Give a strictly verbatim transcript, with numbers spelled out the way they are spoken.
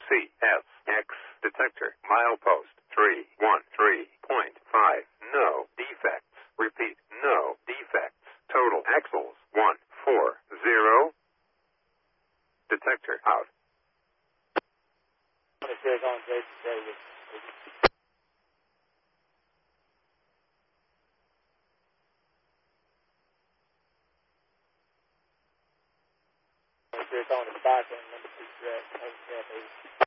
C S X detector milepost three one three point five. No defects. Repeat, no defects. Total axles one four zero. Detector out. twenty-six on Jason Davis. twenty-six on the back end, number two track,